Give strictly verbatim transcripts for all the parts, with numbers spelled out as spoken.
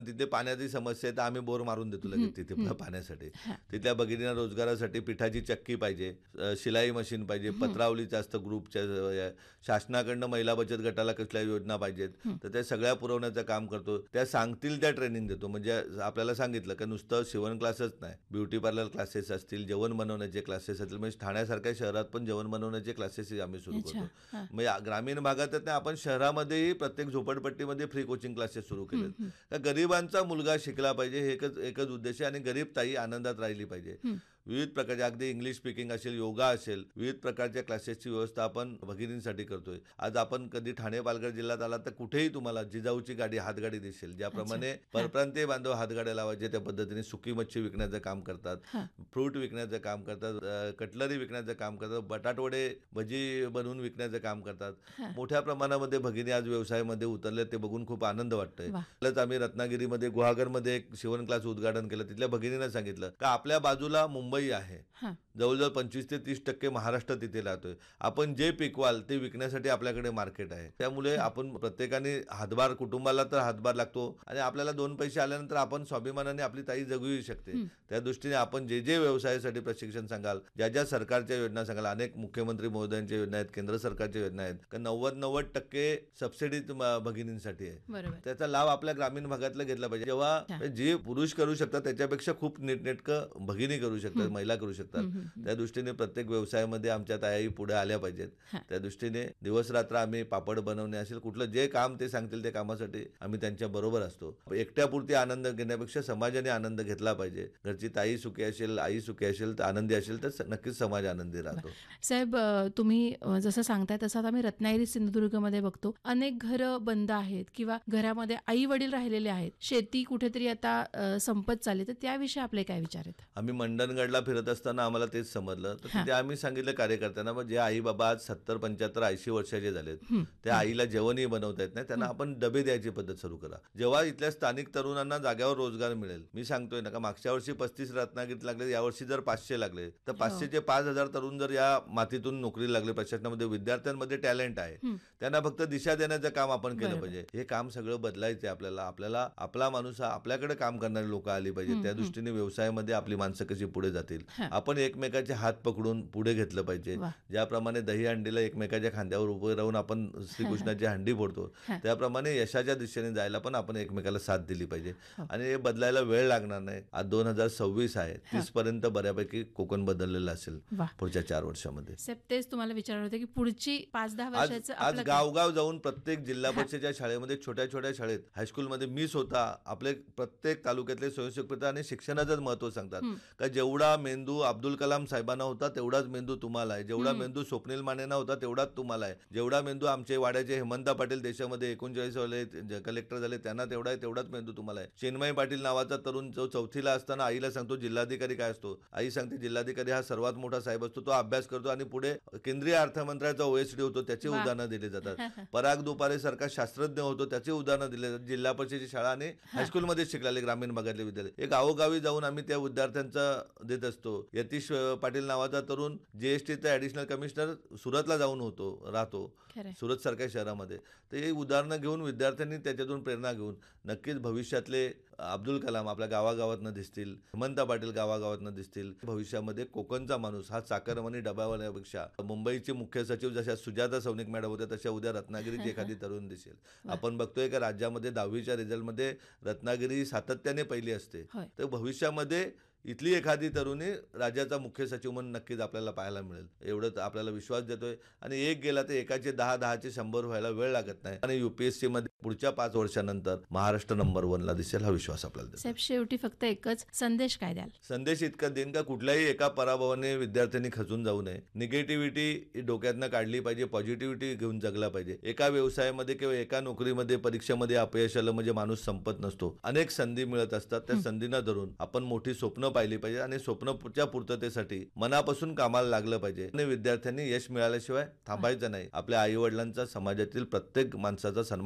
तिथे पाण्याची समस्या आहे तर आम्ही बोर मारून देतो लगेच तिथे पाण्यासाठी. तिथल्या भगिनींना रोजगारासाठी पिठाची चक्की पाहिजे, शिलाई मशीन पाहिजे, पत्रावली जास्त ग्रुपच्या, शासनाकडनं महिला बचत गटाला कसल्या योजना पाहिजेत तर त्या सगळ्या पुरवण्याचं काम करतो. त्या सांगतील त्या ट्रेनिंग देतो. म्हणजे आपल्याला सांगितलं की नुसतं शिवण क्लासच नाही, ब्युटी पार्लर क्लासेस असतील, जेवण बनवण्याचे क्लासेस असतील. म्हणजे ठाण्यासारख्या शहरात पण जेवण बनवण्याचे क्लासेस आम्ही सुरू करतो. म्हणजे ग्रामीण भागातच नाही, आपण शहरामध्येही प्रत्येक झोपडपट्टीमध्ये फ्री कोचिंग क्लासेस सुरू केले. तर गरीबांचा मुलगा शिकला पाहिजे हे एकच एकच उद्देश आहे आणि गरीब ताई आनंदात राहिली पाहिजे. विविध प्रकारचे अगदी इंग्लिश स्पीकिंग असेल, योगा असेल, विविध प्रकारच्या क्लासेसची व्यवस्था आपण भगिनींसाठी करतोय. आज आपण कधी ठाणे पालघर जिल्ह्यात आलात तर कुठेही तुम्हाला जिजाऊची गाडी, हातगाडी दिसेल. ज्याप्रमाणे परप्रांतीय बांधव हातगाड्या लावायचे त्या पद्धतीने सुकी मच्छी विकण्याचं काम करतात, फ्रूट विकण्याचं काम करतात, कटलरी विकण्याचं काम करतात, बटाटवडे भजी बनवून विकण्याचं काम करतात. मोठ्या प्रमाणामध्ये भगिनी आज व्यवसायामध्ये उतरले, ते बघून खूप आनंद वाटतोय. आम्ही रत्नागिरीमध्ये गुहागरमध्ये एक शिवण क्लास उद्घाटन केलं. तिथल्या भगिनींना सांगितलं का आपल्या बाजूला मुंबई आहे, जवळजवळ पंचवीस ते तीस टक्के महाराष्ट्र तिथे राहतोय. आपण जे पिकवाल ते विकण्यासाठी आपल्याकडे मार्केट आहे. त्यामुळे आपण प्रत्येकाने हातभार, कुटुंबाला तर हातभार लागतो आणि आपल्याला दोन पैसे आल्यानंतर आपण स्वाभिमानाने आपली ताई जगू शकते. त्या दृष्टीने आपण जे जे व्यवसायासाठी प्रशिक्षण सांगाल, ज्या ज्या सरकारच्या योजना सांगाल, अनेक मुख्यमंत्री महोदयांच्या योजना आहेत, केंद्र सरकारच्या योजना आहेत, का नव्वद नव्वद टक्के सबसिडी भगिनींसाठी आहे. त्याचा लाभ आपल्या ग्रामीण भागातला घेतला पाहिजे. जेव्हा जे पुरुष करू शकतात त्याच्यापेक्षा खूप नीटनेटकं भगिनी करू शकतात, महिला करू शकतात. त्या दृष्टीने प्रत्येक व्यवसायामध्ये आमच्या ताई पुढे आल्या पाहिजेत. त्या दृष्टीने दिवस रात्र आम्ही पापड बनवणे असेल, कुठलं जे काम ते सांगतील त्या कामासाठी आम्ही त्यांच्या बरोबर असतो. एकट्यापुरती आनंद घेण्यापेक्षा समाजाने आनंद घेतला पाहिजे. घरची ताई सुखी असेल, आई सुखी असेल, तर आनंदी असेल तर नक्कीच समाज आनंदी राहतो. साहेब, तुम्ही जसं सांगताय तसं आम्ही रत्नागिरी सिंधुदुर्गमध्ये बघतो अनेक घरं बंद आहेत किंवा घरामध्ये आई वडील राहिलेले आहेत, शेती कुठेतरी आता संपत चालली, तर त्याविषयी आपले काय विचार आहेत? आम्ही मंडणगडला फिरत असताना आम्हाला तेच समजलं. तर तिथे आम्ही सांगितलं कार्यकर्त्यांना, मग जे आई बाबा आज सत्तर पंच्याहत्तर ऐंशी वर्षाचे झालेत, त्या आईला जेवणही बनवता येत नाही, त्यांना आपण डबे द्यायची पद्धत सुरू करा. जेव्हा इथल्या स्थानिक तरुणांना जाग्यावर रोजगार मिळेल. मी सांगतोय ना का मागच्या वर्षी पस्तीस रत्नागिरीत लागले, यावर्षी जर पाचशे लागले तर पाचशेचे पाच हजार तरुण जर या मातीतून नोकरी लागले प्रशासनामध्ये, विद्यार्थ्यांमध्ये टॅलेंट आहे, त्यांना फक्त दिशा देण्याचं काम आपण केलं पाहिजे. हे काम सगळं बदलायचं आहे आपल्याला. आपल्याला आपला माणूस, आपल्याकडे काम करणारे लोक आली पाहिजे. त्या दृष्टीने व्यवसायामध्ये आपली माणसं कशी पुढे जातील, आपण एकमेकाचे हात पकडून पुढे घेतलं पाहिजे. ज्याप्रमाणे दही हंडीला एकमेकाच्या खांद्यावर उभे राहून आपण श्रीकृष्णाची हंडी फोडतो, त्याप्रमाणे यशाच्या दिशेने जायला पण आपण एकमेकाला साथ दिली पाहिजे. आणि हे बदलायला वेळ लागणार नाही. आज दोन हजार सव्वीस आहे, तीस पर्यंत बऱ्यापैकी कोकण बदललेलं असेल पुढच्या चार वर्षामध्ये. तेच तुम्हाला विचारलं होतं की पुढची पाच दहा वर्षाचं आज गावगाव जाऊन प्रत्येक जिल्हा परिषदेच्या शाळेमध्ये, छोट्या छोट्या शाळेत, हायस्कूलमध्ये मी स्वतः आपले प्रत्येक तालुक्यातले स्वयंसेवक आणि शिक्षणाचंच महत्व सांगतात. का जेवढा मेंदू अब्दुल कलाम साहेबांना होता तेवढाच मेंदू तुम्हाला आहे, जेवढा मेंदू स्वप्नील मानेंना होता तेवढाच तुम्हाला आहे, जेवढा मेंदू आमचे वाड्याचे हेमंत पाटील देशामध्ये एकोणचाळीस वाले कलेक्टर झाले त्यांना तेवढा आहे, तेवढाच मेंदू तुम्हाला आहे. चिन्मय पाटील नावाचा तरुण जो चौथीला असताना आईला सांगतो जिल्हाधिकारी काय असतो, आई सांगते जिल्हाधिकारी हा सर्वात मोठा साहेब असतो, तो अभ्यास करतो आणि पुढे केंद्रीय अर्थमंत्र्याचा ओएसडी होतो, त्याची उदाहरणं दिली जातात. पराग दुपारे सारखा शास्त्रज्ञ होतो, त्याची उदाहरणं दिली जातात. जिल्हा परिषदेची शाळा आणि हायस्कूलमध्ये शिकलेले ग्रामीण भागातले विद्यार्थी, हे गावोगावी जाऊन आम्ही त्या विद्यार्थ्यांचा देत असतो. यतीश पाटील नावाचा तरुण जीएसटीचा ऍडिशनल कमिशनर सुरतला जाऊन होतो राहतो, सुरत सारख्या शहरामध्ये. तर हे उदाहरणं घेऊन विद्यार्थ्यांनी त्याच्यातून प्रेरणा घेऊन नक्कीच भविष्यातले अब्दुल कलाम आपल्या गावागावातनं दिसतील, हेमंत पाटील गावागावातनं दिसतील. भविष्यामध्ये कोकणचा माणूस हा चाकरमानी डबावाल्यापेक्षा मुंबईचे मुख्य सचिव जशा सुजाता सौनिक मॅडम होत्या तशा उद्या रत्नागिरीची एखादी तरुण दिसेल. आपण बघतोय का राज्यामध्ये दहावीच्या रिझल्टमध्ये रत्नागिरी सातत्याने पहिली असते. तर भविष्यामध्ये इथली एखादी तरुणी राज्याचा मुख्य सचिव म्हणून नक्कीच आपल्याला पाहायला मिळेल, एवढंच आपल्याला विश्वास देतोय. आणि एक गेला तर एकाचे दहा दहाचे शंभर व्हायला वेळ लागत नाही. आणि युपीएससी मध्ये पुढच्या पाच वर्षानंतर महाराष्ट्र नंबर वनला दिसेल, हा विश्वास आपल्याला देतो. साहेब, शेवटी फक्त एकच संदेश काय द्याल? संदेश इतका देईन का कुठल्याही एका पराभवाने विद्यार्थ्यांनी खचून जाऊ नये. निगेटिव्हिटी डोक्यातनं काढली पाहिजे, पॉझिटिव्हिटी घेऊन जगला पाहिजे. एका व्यवसायामध्ये किंवा एका नोकरीमध्ये परीक्षेमध्ये अपयश आलं म्हणजे माणूस संपत नसतो. अनेक संधी मिळत असतात, त्या संधींना धरून आपण मोठी स्वप्न पाहिली पाहिजे आणि स्वप्नच्या पूर्ततेसाठी मनापासून कामाला लागलं पाहिजे. आणि विद्यार्थ्यांनी यश मिळाल्याशिवाय थांबायचं नाही. आपल्या आई वडिलांचा, समाजातील प्रत्येक माणसाचा सन्मान केला पाहिजे.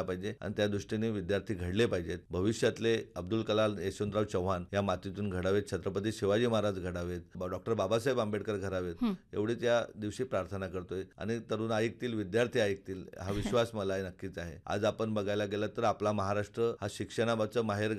पाहिजे आणि त्या दृष्टीने विद्यार्थी घडले पाहिजेत. भविष्यातले अब्दुल कलाम, यशवंतराव चव्हाण या मातीतून घडावेत, छत्रपती शिवाजी महाराज घडावेत, डॉक्टर बाबासाहेब आंबेडकर घडावेत, एवढीच या दिवशी प्रार्थना करतोय. आणि तरुण ऐकतील, विद्यार्थी ऐकतील, हा विश्वास मला नक्कीच आहे. आज आपण बघायला गेलं तर आपला महाराष्ट्र हा शिक्षणाचं माहेर